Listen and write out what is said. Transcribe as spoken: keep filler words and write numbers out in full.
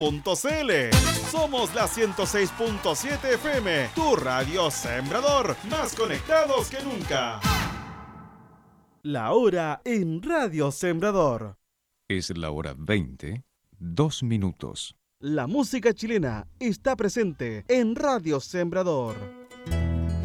punto c l. Somos la ciento seis punto siete F M, tu radio Sembrador, más conectados que nunca. La hora en Radio Sembrador. Es la hora veinte, dos minutos. La música chilena está presente en Radio Sembrador.